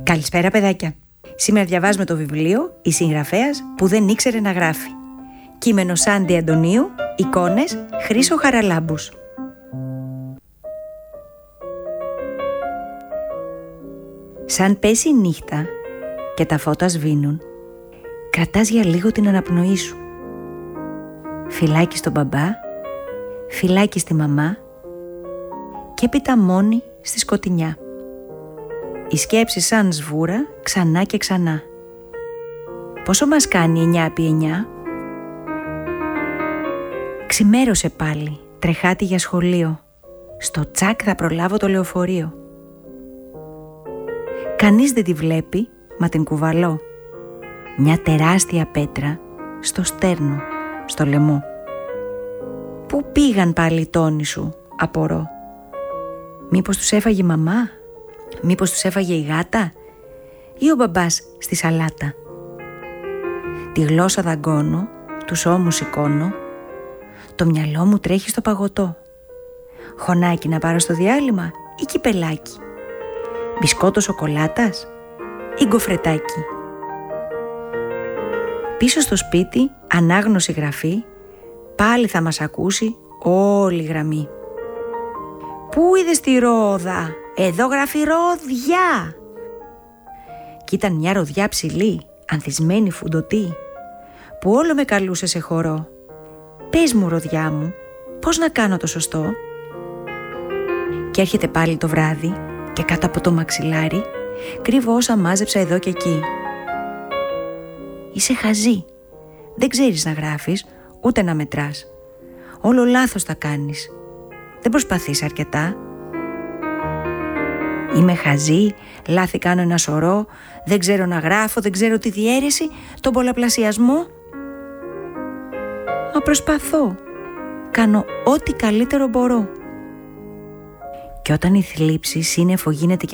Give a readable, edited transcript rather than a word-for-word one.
Καλησπέρα παιδάκια. Σήμερα διαβάζουμε το βιβλίο «Η συγγραφέας που δεν ήξερε να γράφει». Κείμενο Σάντι Αντωνίου, εικόνες Χρήσο Χαραλάμπους. Σαν πέσει η νύχτα και τα φώτα σβήνουν, κρατάς για λίγο την αναπνοή σου. Φιλάκι στον μπαμπά, φιλάκι στη μαμά και έπειτα μόνη στη σκοτεινιά. Η σκέψη σαν σβούρα ξανά και ξανά. Πόσο μας κάνει 9x9? Ξημέρωσε πάλι, τρεχάτη για σχολείο. Στο τσάκ θα προλάβω το λεωφορείο. Κανείς δεν τη βλέπει, μα την κουβαλώ. Μια τεράστια πέτρα στο στέρνο, στο λαιμό. Πού πήγαν πάλι οι τόνοι σου, απορώ. Μήπως τους έφαγε η μαμά? Μήπως τους έφαγε η γάτα? Ή ο μπαμπάς στη σαλάτα? Τη γλώσσα δαγκώνω, τους ώμους σηκώνω. Το μυαλό μου τρέχει στο παγωτό. Χωνάκι να πάρω στο διάλειμμα ή κυπελάκι? Μπισκότο σοκολάτας ή γκοφρετάκι? Πίσω στο σπίτι, ανάγνωση γραφή, πάλι θα μας ακούσει όλη η γραμμή. Πού είδες τη ρόδα? Εδώ γράφει ρόδια. Κι ήταν μια ροδιά ψηλή, ανθισμένη φουντωτή, που όλο με καλούσε σε χορό. Πες μου ροδιά μου, πώς να κάνω το σωστό? Και έρχεται πάλι το βράδυ και κάτω από το μαξιλάρι κρύβω όσα μάζεψα εδώ και εκεί. Είσαι χαζή, δεν ξέρεις να γράφεις ούτε να μετράς. Όλο λάθος τα κάνεις, δεν προσπαθείς αρκετά. Είμαι χαζή, λάθη κάνω ένα σωρό, δεν ξέρω να γράφω, δεν ξέρω τη διαίρεση, τον πολλαπλασιασμό. Μα προσπαθώ, κάνω ό,τι καλύτερο μπορώ. Και όταν η θλίψη σύννεφο γίνεται